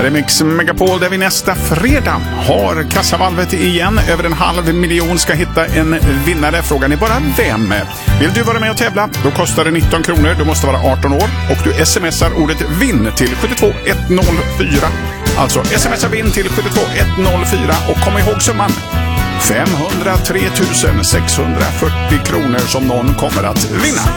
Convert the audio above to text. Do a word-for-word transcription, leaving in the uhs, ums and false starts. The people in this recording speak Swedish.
Här är Mix Megapol där vi nästa fredag har kassavalvet igen. Över en halv miljon ska hitta en vinnare. Frågan är bara vem. Vill du vara med och tävla? Då kostar det nitton kronor. Du måste vara arton år och du smsar ordet vinn till sju två ett noll fyra. Alltså smsar vinn till sju två ett noll fyra och kom ihåg summan. femhundratre tusen sexhundrafyrtio kronor som någon kommer att vinna.